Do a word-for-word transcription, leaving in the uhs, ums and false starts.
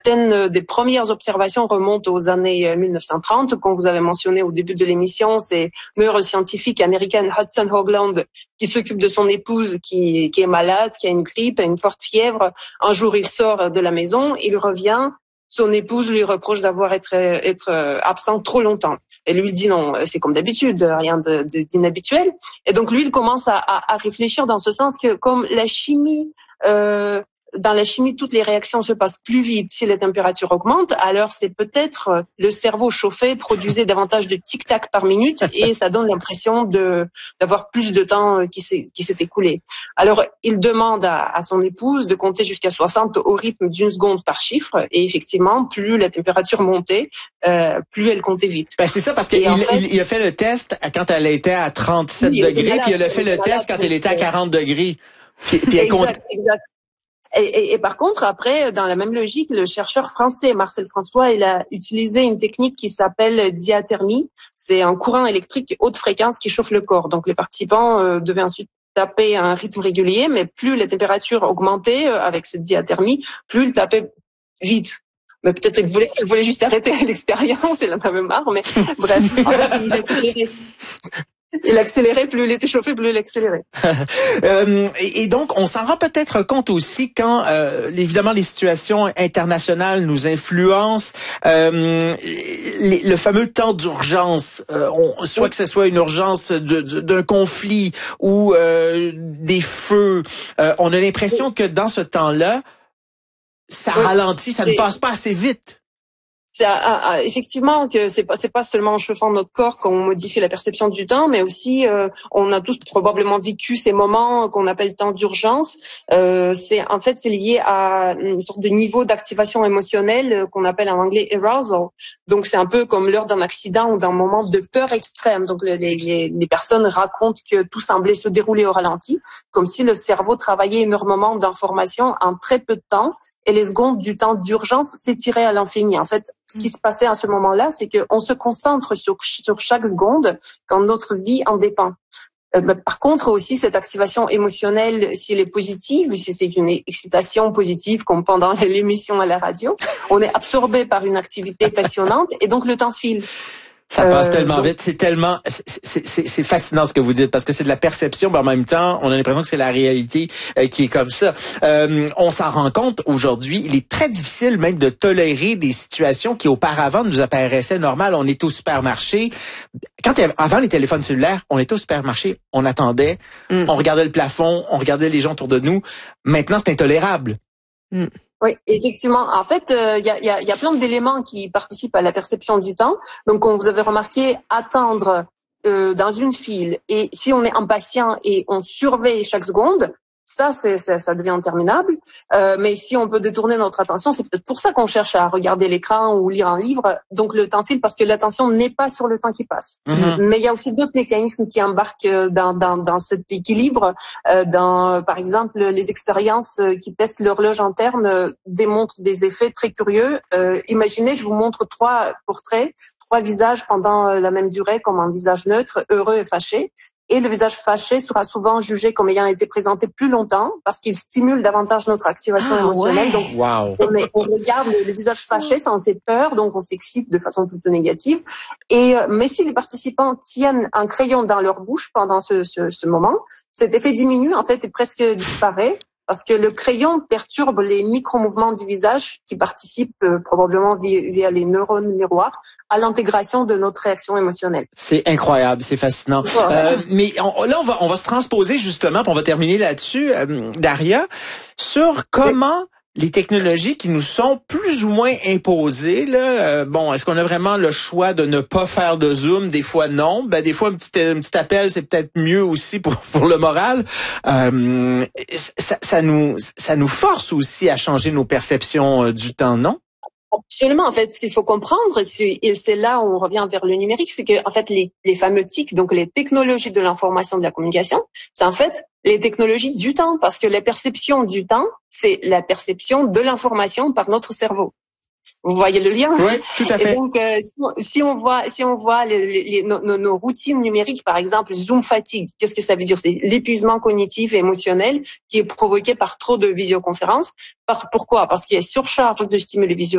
Certaines des premières observations remontent aux années mille neuf cent trente, qu'on vous avait mentionné au début de l'émission. C'est le neuroscientifique américain Hudson Hoagland qui s'occupe de son épouse qui, qui est malade, qui a une grippe, une forte fièvre. Un jour, il sort de la maison, il revient, son épouse lui reproche d'avoir été être absent trop longtemps. Et lui dit non, c'est comme d'habitude, rien de, de, d'inhabituel. Et donc lui, il commence à, à, à réfléchir dans ce sens que comme la chimie... Euh, Dans la chimie, toutes les réactions se passent plus vite si les températures augmentent. Alors, c'est peut-être le cerveau chauffé produisait davantage de tic-tac par minute et ça donne l'impression de d'avoir plus de temps qui s'est qui s'est écoulé. Alors, il demande à, à son épouse de compter jusqu'à soixante au rythme d'une seconde par chiffre. Et effectivement, plus la température montait, euh, plus elle comptait vite. Ben c'est ça parce qu'il il, il a fait le test quand elle était à trente-sept oui, degrés, puis il a fait le test quand elle était à quarante degrés. Puis, puis elle compte... Exact, exact. Et, et, et par contre, après, dans la même logique, le chercheur français Marcel François, il a utilisé une technique qui s'appelle diathermie. C'est un courant électrique haute fréquence qui chauffe le corps. Donc, les participants euh, devaient ensuite taper à un rythme régulier, mais plus la température augmentait euh, avec cette diathermie, plus ils tapaient vite. Mais peut-être qu'il voulait, il voulait juste arrêter l'expérience, il en avait marre, mais bref, en fait, il accélérait. Il accélérait, plus il était chauffé, plus il accélérait. euh, et, et donc, on s'en rend peut-être compte aussi quand, euh, évidemment, les situations internationales nous influencent. Euh, les, le fameux temps d'urgence, euh, on, soit que ce soit une urgence de, de, d'un conflit ou euh, des feux, euh, on a l'impression que dans ce temps-là, ça oui, ralentit, ça ne passe pas assez vite. C'est ah, ah, effectivement que c'est pas c'est pas seulement en chauffant notre corps qu'on modifie la perception du temps, mais aussi euh, on a tous probablement vécu ces moments qu'on appelle temps d'urgence. Euh, c'est en fait c'est lié à une sorte de niveau d'activation émotionnelle qu'on appelle en anglais arousal. Donc c'est un peu comme l'heure d'un accident ou d'un moment de peur extrême. Donc les, les, les personnes racontent que tout semblait se dérouler au ralenti, comme si le cerveau travaillait énormément d'informations en très peu de temps. Et les secondes du temps d'urgence s'étiraient à l'infini. En fait, ce qui se passait à ce moment-là, c'est qu'on se concentre sur, sur chaque seconde quand notre vie en dépend. Euh, bah, par contre, aussi, cette activation émotionnelle, si elle est positive, si c'est une excitation positive, comme pendant l'émission à la radio, on est absorbé par une activité passionnante et donc le temps file. Ça passe euh, tellement donc... vite, c'est tellement, c'est, c'est, c'est fascinant ce que vous dites parce que c'est de la perception, mais en même temps, on a l'impression que c'est la réalité euh, qui est comme ça. Euh, on s'en rend compte aujourd'hui, il est très difficile même de tolérer des situations qui auparavant nous apparaissaient normales. On est au supermarché, quand il y avait, avant les téléphones cellulaires, on était au supermarché, on attendait, mm. on regardait le plafond, on regardait les gens autour de nous. Maintenant, c'est intolérable. Mm. Oui, effectivement. En fait, il euh, y, a, y, a, y a plein d'éléments qui participent à la perception du temps. Donc, comme vous avez remarqué, attendre euh, dans une file et si on est impatient et on surveille chaque seconde, ça, c'est, ça, ça devient interminable. Euh, mais si on peut détourner notre attention, c'est peut-être pour ça qu'on cherche à regarder l'écran ou lire un livre. Donc, le temps file parce que l'attention n'est pas sur le temps qui passe. Mm-hmm. Mais il y a aussi d'autres mécanismes qui embarquent dans, dans, dans cet équilibre. Euh, dans, par exemple, les expériences qui testent l'horloge interne euh, démontrent des effets très curieux. Euh, imaginez, je vous montre trois portraits, trois visages pendant la même durée, comme un visage neutre, heureux et fâché. Et le visage fâché sera souvent jugé comme ayant été présenté plus longtemps parce qu'il stimule davantage notre activation ah, émotionnelle. Ouais. Donc, wow. on, est, on regarde le, le visage fâché, ça en fait peur, donc on s'excite de façon plutôt négative. Et mais si les participants tiennent un crayon dans leur bouche pendant ce, ce, ce moment, cet effet diminue en fait et presque disparaît. Parce que le crayon perturbe les micro-mouvements du visage qui participent euh, probablement via, via les neurones miroirs à l'intégration de notre réaction émotionnelle. C'est incroyable, c'est fascinant. Ouais. Euh, mais on, là, on va, on va se transposer justement, puis on va terminer là-dessus, euh, Daria, sur comment... Oui. Les technologies qui nous sont plus ou moins imposées, là, euh, bon, est-ce qu'on a vraiment le choix de ne pas faire de Zoom? Des fois, non. Ben, des fois, un petit, un petit appel, c'est peut-être mieux aussi pour, pour le moral. Euh, ça, ça nous, ça nous force aussi à changer nos perceptions euh, du temps, non? Absolument. En fait, ce qu'il faut comprendre, c'est, et c'est là où on revient vers le numérique, c'est que, en fait, les, les fameux T I C, donc les technologies de l'information et de la communication, c'est en fait les technologies du temps, parce que la perception du temps, c'est la perception de l'information par notre cerveau. Vous voyez le lien? Oui, tout à fait. Et donc, euh, si on voit, si on voit les, les, les, nos, nos routines numériques, par exemple, Zoom fatigue, qu'est-ce que ça veut dire? C'est l'épuisement cognitif et émotionnel qui est provoqué par trop de visioconférences. Par, pourquoi? Parce qu'il y a surcharge de stimuli visuels.